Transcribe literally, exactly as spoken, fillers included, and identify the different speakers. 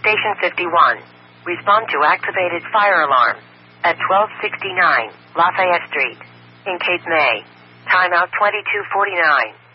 Speaker 1: Station fifty-one. Respond to activated fire alarm at twelve sixty-nine Lafayette Street in Cape May. Timeout twenty-two forty-nine.